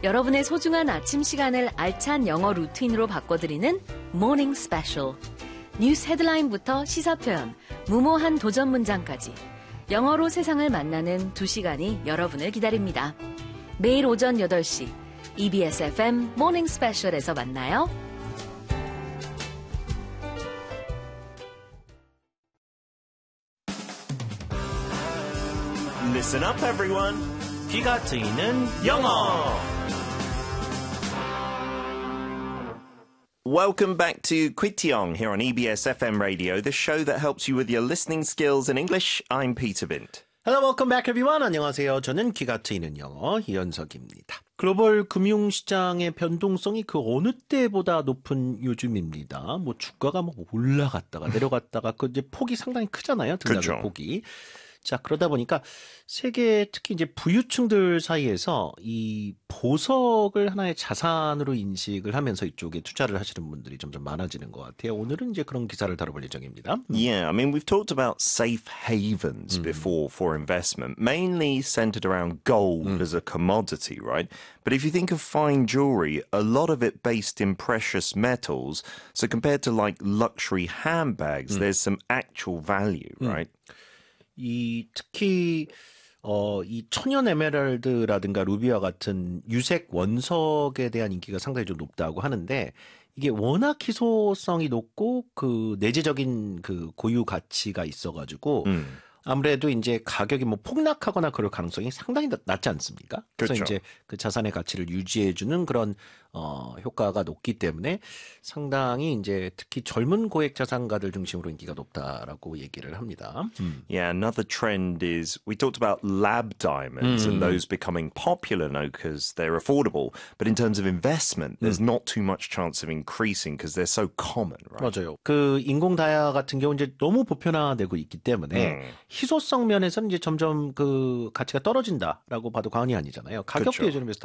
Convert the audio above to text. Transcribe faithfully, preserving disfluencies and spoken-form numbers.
여러분의 소중한 아침 시간을 알찬 영어 루틴으로 바꿔드리는 Morning Special. 뉴스 헤드라인부터 시사 표현, 무모한 도전 문장까지 영어로 세상을 만나는 두 시간이 여러분을 기다립니다. 매일 오전 여덟 시 이비에스 에프엠 Morning Special에서 만나요. Listen up, everyone. 귀가 트이는 영어. Welcome back to Kwitiong here on E B S F M Radio, the show that helps you with your listening skills in English. I'm Peter Bint. Hello, welcome back everyone. 안녕하세요. 저는 귀가 트이는 영어 이현석입니다. 글로벌 금융시장의 변동성이 그 어느 때보다 높은 요즘입니다. 뭐 주가가 뭐 올라갔다가 내려갔다가 그 이제 폭이 상당히 크잖아요. 등락의 그렇죠. 폭이. 자, 그러다 보니까 세계 특히 이제 부유층들 사이에서 이 보석을 하나의 자산으로 인식을 하면서 이쪽에 투자를 하시는 분들이 점점 많아지는 것 같아요. 오늘은 이제 그런 기사를 다뤄볼 예정입니다. Yeah, I mean, we've talked about safe havens Mm. before for investment, mainly centered around gold Mm. as a commodity, right? But if you think of fine jewelry, a lot of it based in precious metals. So compared to like luxury handbags, there's some actual value, right? 이 특히 어, 이 천연 에메랄드라든가 루비와 같은 유색 원석에 대한 인기가 상당히 좀 높다고 하는데 이게 워낙 희소성이 높고 그 내재적인 그 고유 가치가 있어가지고 음. 아무래도 이제 가격이 뭐 폭락하거나 그럴 가능성이 상당히 낮- 낮지 않습니까? 그래서 그렇죠. 이제 그 자산의 가치를 유지해주는 그런 어, 효과가 높기 때문에 상당히 이제 특히 젊은 고액 자산가들 중심으로 인기가 높다라고 얘기를 합니다. 음. Yeah, another trend is we talked about lab diamonds and those becoming popular now because they're affordable. But in terms of investment, there's not too much chance of increasing because they're so common, right? 맞아요. 그 인공 다이아 같은 경우 이제 너무 보편화되고 있기 때문에 음. 희소성 면에서는 이제 점점 그 가치가 떨어진다라고 봐도 과언이 아니잖아요. 가격도 그렇죠. 예전에 비해서